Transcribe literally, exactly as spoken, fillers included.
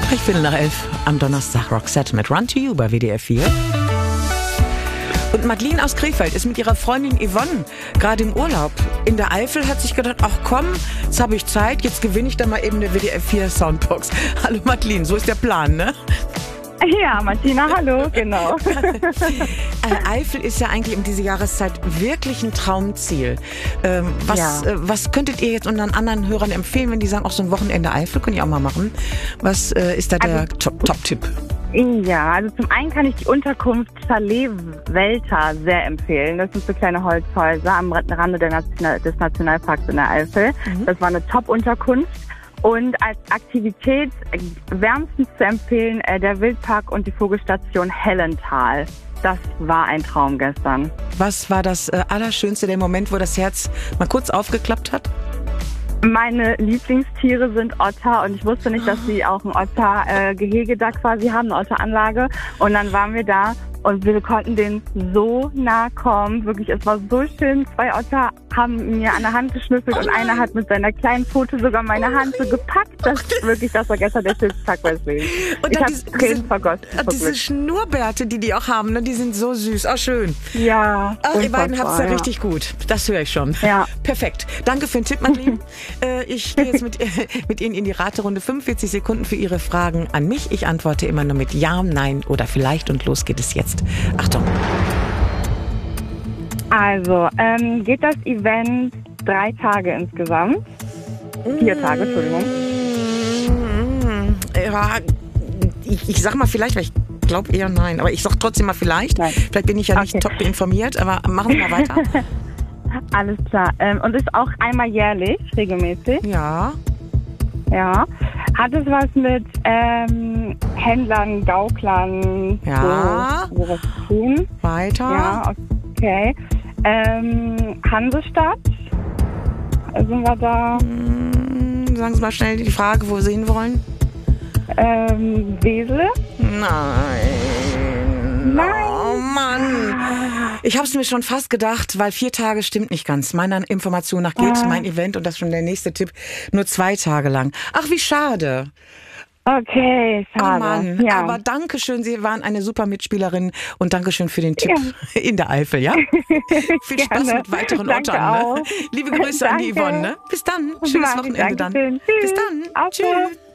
Gleich Viertel nach elf am Donnerstag Roxette mit Run to You bei W D R vier. Und Madeline aus Krefeld ist mit ihrer Freundin Yvonne gerade im Urlaub. In der Eifel hat sich gedacht, ach komm, jetzt habe ich Zeit, jetzt gewinne ich da mal eben eine W D R vier Soundbox. Hallo Madeline, so ist der Plan, ne? Ja, Martina, hallo, genau. äh, Eifel ist ja eigentlich um diese Jahreszeit wirklich ein Traumziel. Ähm, was, Ja. äh, was könntet ihr jetzt unseren anderen Hörern empfehlen, wenn die sagen, auch so ein Wochenende Eifel, können die auch mal machen. Was äh, ist da der Also- Top- Top-Tipp? Ja, also zum einen kann ich die Unterkunft Chalet Welta sehr empfehlen. Das sind so kleine Holzhäuser am Rande der Nation- des Nationalparks in der Eifel. Mhm. Das war eine Top-Unterkunft. Und als Aktivität äh, wärmstens zu empfehlen äh, der Wildpark und die Vogelstation Hellental. Das war ein Traum gestern. Was war das äh, Allerschönste, der Moment, wo das Herz mal kurz aufgeklappt hat? Meine Lieblingstiere sind Otter und ich wusste nicht, dass sie auch ein Otter-Gehege da quasi haben, eine Otteranlage. Und dann waren wir da und wir konnten denen so nah kommen. Wirklich, es war so schön. Zwei Otter haben mir an der Hand geschnüffelt Oh und nein. einer hat mit seiner kleinen Pfote sogar meine Hand so gepackt. Das ist wirklich, das war gestern der schönste Tag meines Lebens. Und Ich dann habe diese- Tränen diese- vergossen. Ah, vor diese Glück. Schnurrbärte, die die auch haben, ne, die sind so süß. Ah, schön. Ja, Ach, ihr beiden habt es ja unfassbar, richtig gut. Das höre ich schon. Ja. Perfekt. Danke für den Tipp, Madeline. äh, ich gehe jetzt mit, mit Ihnen in die Raterunde. fünfundvierzig Sekunden für Ihre Fragen an mich. Ich antworte immer nur mit Ja, Nein oder Vielleicht. Und los geht es jetzt. Achtung. Also, ähm, geht das Event drei Tage insgesamt? Vier Tage, Entschuldigung. Ja, ich, ich sag mal vielleicht, weil ich glaube eher nein. Aber ich sag trotzdem mal vielleicht. Nein. Vielleicht bin ich ja nicht Okay. top informiert, aber machen Sie mal weiter. Alles klar. Ähm, und ist auch einmal jährlich, regelmäßig. Ja. Ja. Hat es was mit ähm, Händlern, Gauklern, Ja. so, sowas zu tun? Weiter. Ja, okay. Ähm, Hansestadt? Sind wir da? Hm, sagen Sie mal schnell die Frage, wo Sie hin wollen. Ähm, Wesel? Nein. Nein. Oh Mann. Ich habe es mir schon fast gedacht, weil vier Tage stimmt nicht ganz. Meiner Information nach geht Ah. mein Event, und das ist schon der nächste Tipp, nur zwei Tage lang. Ach, wie schade. Okay, Oh schade. Mann. Ja. Aber Dankeschön, Sie waren eine super Mitspielerin und Dankeschön für den Tipp in der Eifel, ja? Viel Spaß Gerne. mit weiteren Danke Ottern. Ne? auch. Liebe Grüße an die Danke. Yvonne. Ne? Bis dann. Schönes Mach ich. Wochenende dann. Dankeschön. Bis Tschüss. dann. Auf so. Tschüss.